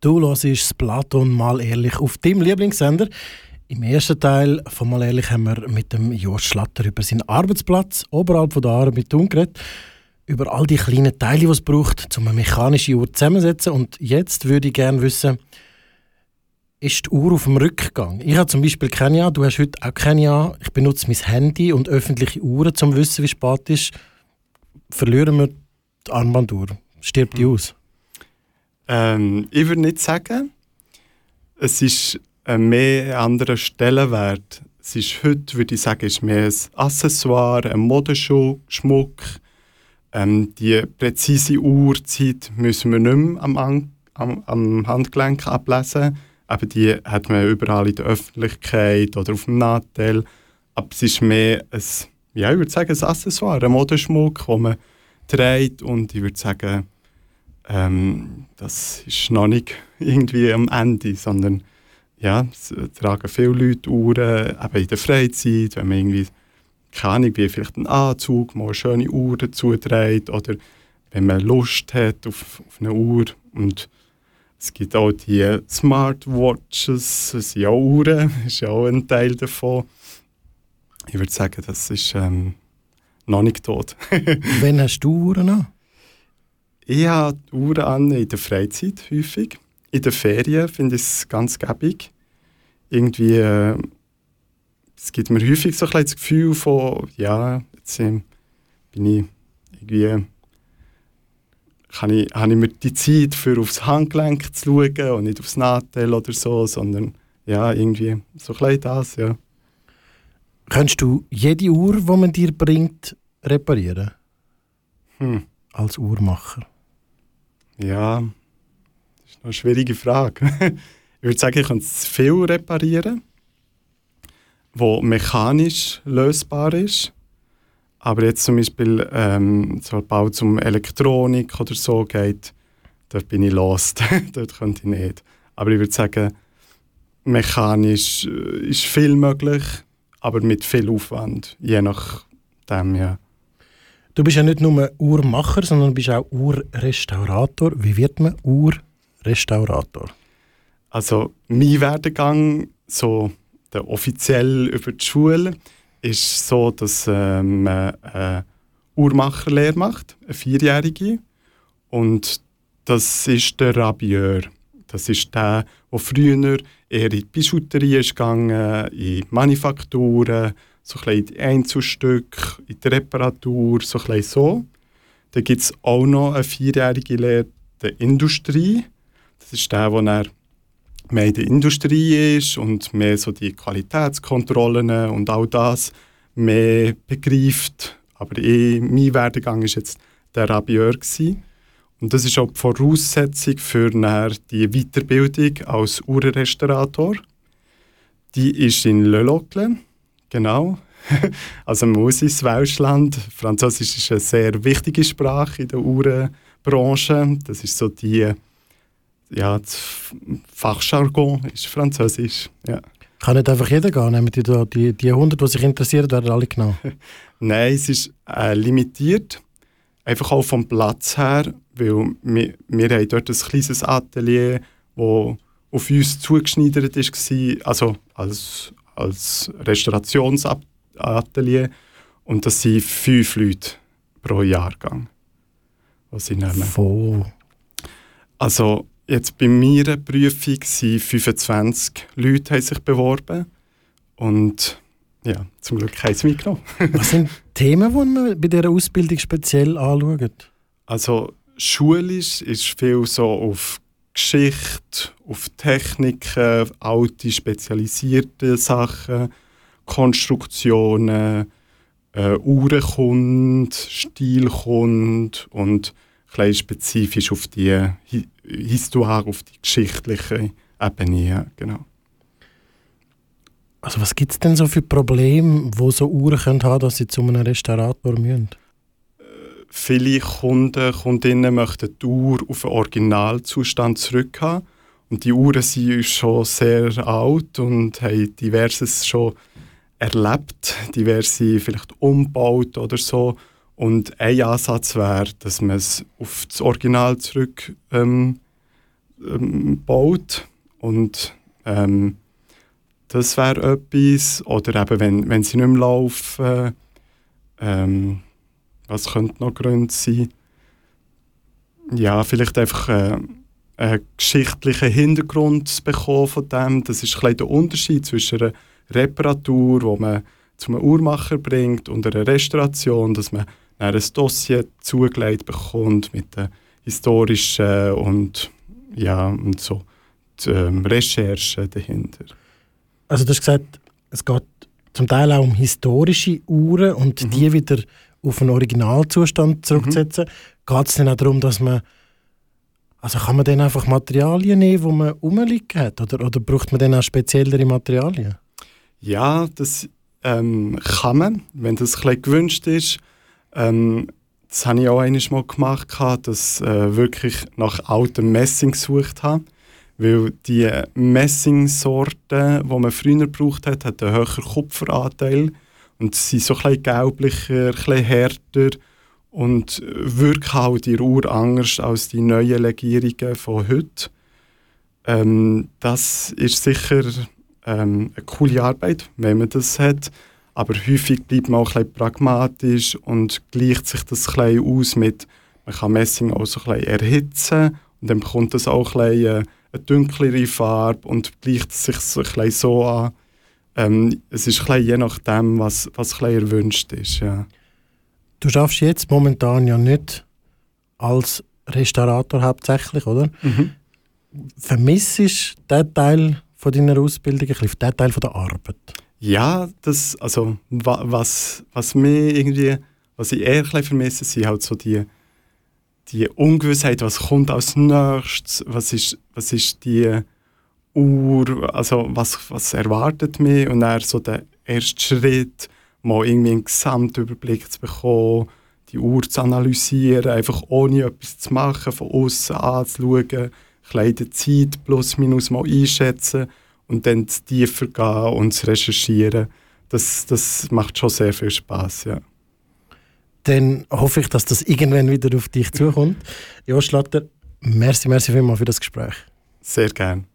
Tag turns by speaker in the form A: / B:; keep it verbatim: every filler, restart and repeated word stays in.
A: Du hörst Platon mal ehrlich auf deinem Lieblingssender. Im ersten Teil von «Mal ehrlich» haben wir mit dem Jost Schlatter über seinen Arbeitsplatz oberhalb von der Aare mit Thun geredet. Über all die kleinen Teile, die es braucht, um eine mechanische Uhr zusammenzusetzen. Und jetzt würde ich gerne wissen, ist die Uhr auf dem Rückgang? Ich habe zum Beispiel keine Jahr, du hast heute auch keine Jahr. Ich benutze mein Handy und öffentliche Uhren, um zu wissen, wie spät es ist. Verlieren wir die Armbanduhr? Stirbt die aus?
B: Ähm, ich würde nicht sagen. Es ist ein mehr anderer Stellenwert. Es ist heute, würde ich sagen, ist mehr ein Accessoire, ein Modeschmuck. Ähm, die präzise Uhrzeit müssen wir nicht mehr am, An- am, am Handgelenk ablesen. Aber die hat man überall in der Öffentlichkeit oder auf dem Nattel. Aber es ist mehr ein, ja, ich würde sagen, ein Accessoire, ein Modeschmuck, den man trägt. Und ich würde sagen, ähm, das ist noch nicht irgendwie am Ende, sondern ja, es tragen viele Leute Uhren, eben in der Freizeit, wenn man irgendwie, keine Ahnung, wie vielleicht einen Anzug, mal eine schöne Uhr dazu trägt oder wenn man Lust hat auf, auf eine Uhr. Und es gibt auch die Smartwatches, das sind auch Uhren, das ist ja auch ein Teil davon. Ich würde sagen, das ist ähm, noch nicht tot.
A: Wann hast du Uhren an?
B: Ich habe die Uhren an in der Freizeit häufig. In den Ferien finde ich es ganz gäbig. Irgendwie, äh, es gibt mir häufig so ein bisschen das Gefühl von, ja, jetzt äh, bin ich irgendwie, kann ich, habe ich mir die Zeit für aufs Handgelenk zu schauen und nicht aufs Nattel oder so, sondern ja, irgendwie so ein bisschen das, ja.
A: Kannst du jede Uhr, die man dir bringt, reparieren?
B: Hm.
A: Als Uhrmacher?
B: Ja, das ist noch eine schwierige Frage. Ich würde sagen, ich kann viel reparieren, was mechanisch lösbar ist. Aber jetzt zum Beispiel, ähm, sobald es um Elektronik oder so geht, dort bin ich lost. Dort könnte ich nicht. Aber ich würde sagen, mechanisch ist viel möglich, aber mit viel Aufwand, je nachdem, ja.
A: Du bist ja nicht nur Uhrmacher, sondern du bist auch Uhrrestaurator. Wie wird man Uhrrestaurator?
B: Also mein Werdegang, so der offiziell über die Schule, ist so, dass ähm, man eine Uhrmacherlehre macht, eine vierjährige. Und das ist der Rabieur. Das ist der, der früher eher in die Bijouterie ist gegangen, in Manufakturen, so ein bisschen in die Einzelstücke, in die Reparatur, so ein bisschen so. Dann gibt es auch noch eine vierjährige Lehre der Industrie. Das ist der, der dann mehr in der Industrie ist und mehr so die Qualitätskontrollen und all das mehr begreift. Aber eh, mein Werdegang war jetzt der Rabieur gewesen. Und das ist auch die Voraussetzung für die Weiterbildung als Uhrenrestaurator. Die ist in Le Locle, genau. Also man muss ins Welschland. Französisch ist eine sehr wichtige Sprache in der Uhrenbranche. Das ist so die, ja, das Fachjargon ist Französisch. Ja.
A: Kann nicht einfach jeder gehen? Nehmen die, da, die, die hundert, die sich interessieren, werden alle genommen?
B: Nein, es ist äh, limitiert. Einfach auch vom Platz her, weil wir, wir haben dort ein kleines Atelier, das auf uns zugeschneidert war, also als, als Restaurationsatelier. Und das sind fünf Leute pro Jahrgang, die sie nehmen.
A: Wo?
B: Also jetzt bei meiner Prüfung sind fünfundzwanzig Leute haben sich beworben und ja, zum Glück haben sie mich genommen.
A: Was sind Themen, die man bei dieser Ausbildung speziell anschaut?
B: Also schulisch ist viel so auf Geschichte, auf Techniken, alte spezialisierte Sachen, Konstruktionen, äh, Uhrenkunde, Stilkunde und ein spezifisch auf die Hi- Histoire, auf die geschichtliche Ebene. Ja, genau.
A: Also was gibt es denn so für Probleme, die so Uhren können haben, dass sie zu einem Restaurator müssen?
B: Viele Kunden, Kundinnen möchten die Uhr auf den Originalzustand zurückhaben. Und die Uhren sind schon sehr alt und haben diverses schon erlebt, diverse vielleicht umgebaut oder so. Und ein Ansatz wäre, dass man es auf das Original zurück ähm, ähm, baut. Und ähm, das wäre etwas. Oder eben, wenn, wenn sie nicht mehr laufen, ähm, was könnte noch Gründe sein? Ja, vielleicht einfach äh, einen geschichtlichen Hintergrund zu bekommen von dem. Das ist ein bisschen der Unterschied zwischen einer Reparatur, die man zum Uhrmacher bringt, und einer Restauration, dass man ein Dossier zugelegt bekommt mit den historischen und, ja, und so die, ähm, Recherchen dahinter.
A: Also du hast gesagt, es geht zum Teil auch um historische Uhren und mhm. die wieder auf einen Originalzustand zurückzusetzen. Mhm. Geht es dann auch darum, dass man, also kann man dann einfach Materialien nehmen, die man rumliegen hat, oder, oder braucht man dann auch speziellere Materialien?
B: Ja, das ähm, kann man, wenn das ein bisschen gewünscht ist. Ähm, das habe ich auch einmal mal gemacht, dass ich äh, wirklich nach altem Messing gesucht habe. Weil die Messingsorten, die man früher gebraucht hat, hat einen höheren Kupferanteil. Und sie sind so ein bisschen gelblicher, ein bisschen härter und wirken halt in der Uhr anders als die neuen Legierungen von heute. Ähm, das ist sicher ähm, eine coole Arbeit, wenn man das hat. Aber häufig bleibt man auch ein bisschen pragmatisch und gleicht sich das ein bisschen aus mit, man kann Messing auch so ein bisschen erhitzen und dann bekommt das auch ein bisschen eine dunklere Farbe und gleicht sich so ein bisschen so an. Ähm, es ist ein bisschen je nachdem, was, was ein bisschen erwünscht ist. Ja.
A: Du schaffst jetzt momentan ja nicht als Restaurator hauptsächlich, oder? Mhm. Vermisst du diesen Teil von deiner Ausbildung, ein bisschen den Teil von der Arbeit?
B: Ja, das, also, wa, was, was mir irgendwie, was ich eher ein bisschen vermisse, sind halt so die, die Ungewissheit, was kommt als nächstes, was ist, was ist die Uhr, also was, was erwartet mich, und dann so der erste Schritt, mal irgendwie einen Gesamtüberblick zu bekommen, die Uhr zu analysieren, einfach ohne etwas zu machen, von außen anzuschauen, kleine Zeit plus minus mal einschätzen und dann tiefer gehen und zu recherchieren. Das, das macht schon sehr viel Spass, ja.
A: Dann hoffe ich, dass das irgendwann wieder auf dich zukommt. Jost Schlatter, merci, merci vielmals für das Gespräch.
B: Sehr gerne.